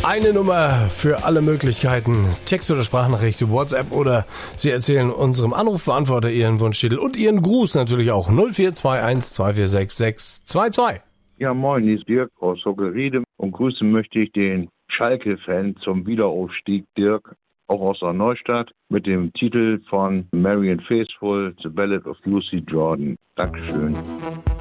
Eine Nummer für alle Möglichkeiten. Text- oder Sprachnachricht, WhatsApp oder Sie erzählen unserem Anrufbeantworter Ihren Wunschtitel und Ihren Gruß natürlich auch. 0421 246 622. Ja, moin, hier ist Dirk aus Hockerriede und grüßen möchte ich den Schalke-Fan zum Wiederaufstieg Dirk, auch aus der Neustadt, mit dem Titel von Marianne Faithfull, The Ballad of Lucy Jordan. Dankeschön.